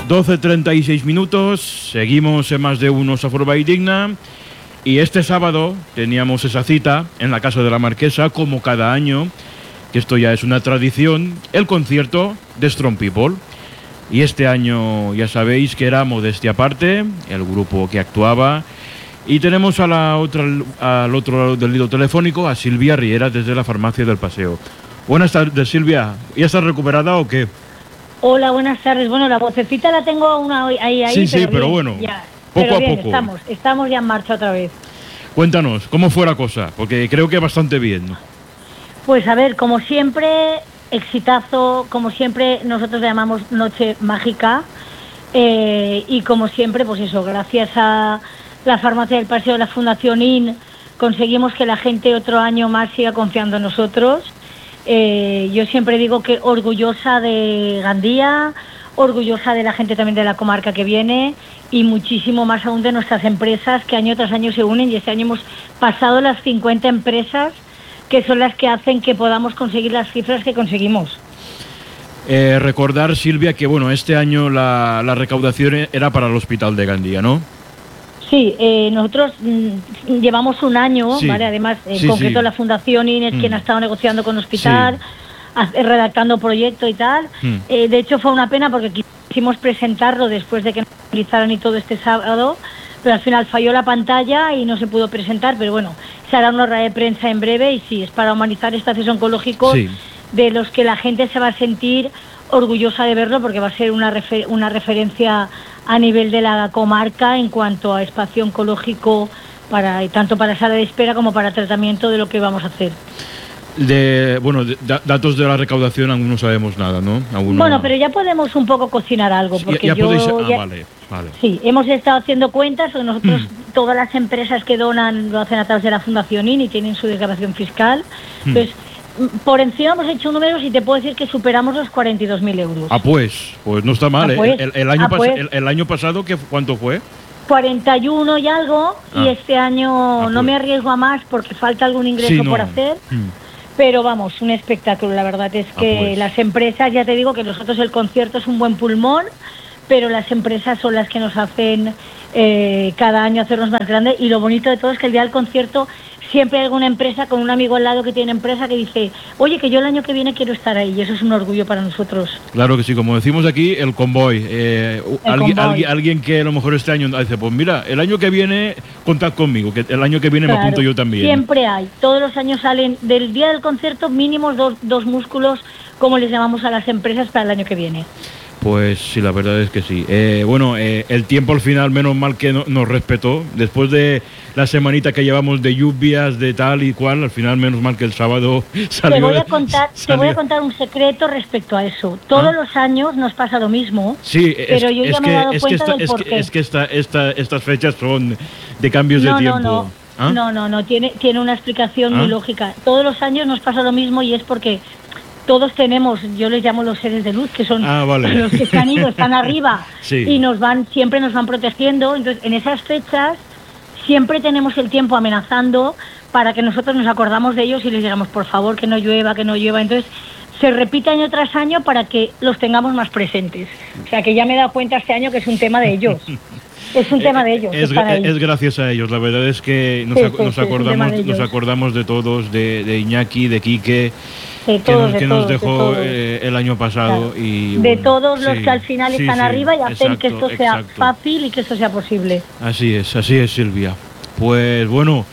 12:36, seguimos en Más de Uno Forma y Digna, y este sábado teníamos esa cita en la Casa de la Marquesa, como cada año, que esto ya es una tradición, el concierto de Strong People. Y este año ya sabéis que era Modestia Aparte, el grupo que actuaba, y tenemos al otro lado del hilo telefónico a Silvia Riera desde la Farmacia del Paseo. Buenas tardes, Silvia. ¿Ya estás recuperada o qué? Hola, buenas tardes. Bueno, la vocecita la tengo aún ahí. Sí, pero bueno, ya. Poco Pero a bien, poco. Estamos ya en marcha otra vez. Cuéntanos, ¿cómo fue la cosa? Porque creo que bastante bien. Pues a ver, como siempre, exitazo, como siempre nosotros le llamamos Noche Mágica, y como siempre, pues eso, gracias a la Farmacia del Paseo, la Fundación IN, conseguimos que la gente otro año más siga confiando en nosotros. Yo siempre digo que orgullosa de Gandía, orgullosa de la gente también de la comarca que viene y muchísimo más aún de nuestras empresas que año tras año se unen, y este año hemos pasado las 50 empresas que son las que hacen que podamos conseguir las cifras que conseguimos. Recordar, Silvia, que bueno, este año la recaudación era para el Hospital de Gandía, ¿no? Sí, nosotros llevamos un año, Sí. ¿vale? Además, en Sí, concreto sí. la Fundación IN es quien ha estado negociando con el hospital, redactando proyecto y tal. De hecho, fue una pena porque quisimos presentarlo después de que nos utilizaran y todo este sábado, pero al final falló la pantalla y no se pudo presentar, pero bueno, se hará una rueda de prensa en breve y sí, es para humanizar espacios oncológicos Sí. de los que la gente se va a sentir orgullosa de verlo, porque va a ser una referencia a nivel de la comarca en cuanto a espacio oncológico, tanto para sala de espera como para tratamiento de lo que vamos a hacer. Datos de la recaudación aún no sabemos nada, ¿no? Aún Bueno, no. pero ya podemos un poco cocinar algo, porque Vale. Sí, hemos estado haciendo cuentas, porque nosotros todas las empresas que donan lo hacen a través de la Fundación IN y tienen su declaración fiscal. Entonces, por encima hemos hecho números y te puedo decir que superamos los 42.000 euros. Pues no está mal, Ah, pues. ¿eh? El año pasado, ¿cuánto fue? 41 y algo, y este año no pues. me arriesgo a más porque falta algún ingreso por hacer. Pero vamos, un espectáculo. La verdad es que pues. las empresas, ya te digo que nosotros el concierto es un buen pulmón, pero las empresas son las que nos hacen cada año hacernos más grandes. Y lo bonito de todo es que el día del concierto siempre hay alguna empresa con un amigo al lado que tiene empresa que dice, oye, que yo el año que viene quiero estar ahí, y eso es un orgullo para nosotros. Claro que sí, como decimos aquí, el convoy. Alguien que a lo mejor este año dice, pues mira, el año que viene contad conmigo, que el año que viene me apunto yo también. Siempre hay, todos los años salen del día del concierto mínimos dos músculos, como les llamamos a las empresas, para el año que viene. Pues sí, la verdad es que sí. El tiempo al final, menos mal que nos respetó. Después de la semanita que llevamos de lluvias, de tal y cual, al final menos mal que el sábado salió. Te voy a contar un secreto respecto a eso. Todos los años nos pasa lo mismo, sí, pero yo ya me he dado cuenta del porqué. Es que estas fechas son de cambios de tiempo. No, tiene una explicación muy lógica. Todos los años nos pasa lo mismo, y es porque todos tenemos, yo les llamo los seres de luz, que son los que se han ido, están arriba, y siempre nos van protegiendo. Entonces, en esas fechas siempre tenemos el tiempo amenazando para que nosotros nos acordamos de ellos y les digamos, por favor, que no llueva, que no llueva. Entonces, se repite año tras año para que los tengamos más presentes. O sea, que ya me he dado cuenta este año que es un tema de ellos. Es un tema de ellos. Es gracias a ellos. La verdad es que nos acordamos de todos, de Iñaki, de Quique, que nos dejó el año pasado. Claro. Y, de todos los que al final están arriba y hacen que esto sea fácil y que esto sea posible. Así es, Silvia. Pues bueno,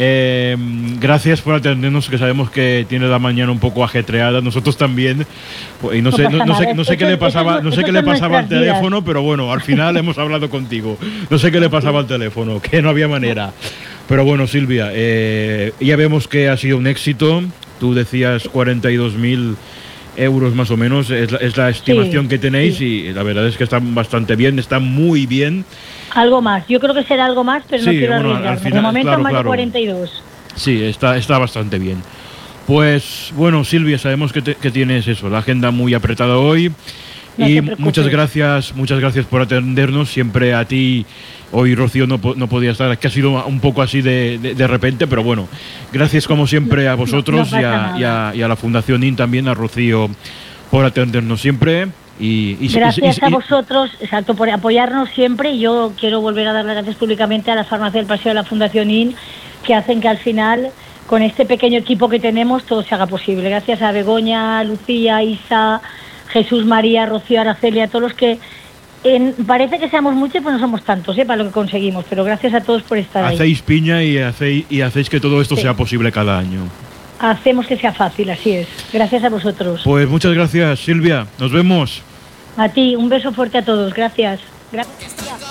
gracias por atendernos, que sabemos que tiene la mañana un poco ajetreada, nosotros también, y no sé qué le pasaba al teléfono, pero bueno, al final hemos hablado contigo. No sé qué le pasaba al teléfono, que no había manera. Pero bueno, Silvia, ya vemos que ha sido un éxito. Tú decías 42.000 euros más o menos, es la estimación que tenéis, y la verdad es que están bastante bien, están muy bien. Algo más, yo creo que será algo más, pero no quiero arriesgarme. De momento más de 42. Sí, está bastante bien. Pues bueno, Silvia, sabemos que tienes eso, la agenda muy apretada hoy. Y muchas gracias por atendernos, siempre a ti. Hoy Rocío no podía estar, es que ha sido un poco así de repente, pero bueno, gracias como siempre a vosotros y a la Fundación IN también, a Rocío, por atendernos siempre. Gracias a vosotros, exacto, por apoyarnos siempre, y yo quiero volver a dar las gracias públicamente a la Farmacia del Paseo de la Fundación IN, que hacen que al final, con este pequeño equipo que tenemos, todo se haga posible. Gracias a Begoña, Lucía, Isa, Jesús, María, Rocío, Araceli, a todos los que parece que seamos muchos, pues no somos tantos, para lo que conseguimos, pero gracias a todos por estar ahí. Hacéis piña y hacéis que todo esto sea posible cada año. Hacemos que sea fácil, así es. Gracias a vosotros. Pues muchas gracias, Silvia. Nos vemos. A ti, un beso fuerte a todos. Gracias. Gracias.